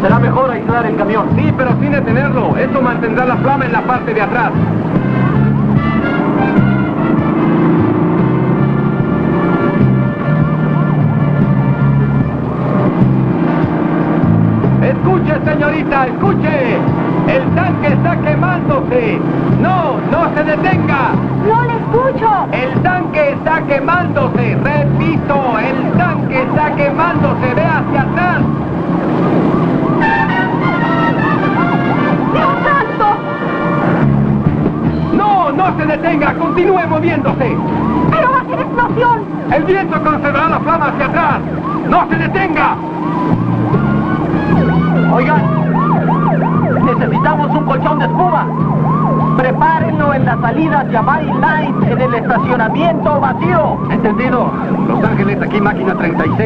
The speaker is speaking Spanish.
Será mejor aislar el camión. Sí, pero sin detenerlo. Eso mantendrá la flama en la parte de atrás. Escuche, señorita, escuche. El tanque está quemándose. No, no se detenga. ¡No le escucho! El tanque está quemándose. Repito, el tanque está quemándose. Ve hacia atrás. ¡Dios santo! No, no se detenga. Continúe moviéndose. ¡Pero va a ser explosión! El viento conservará la flama hacia atrás. ¡No se detenga! Oigan, necesitamos un colchón de espuma. Prepárenlo en la salida hacia Valley Line, en el estacionamiento vacío. Entendido. Los Ángeles, aquí máquina 36.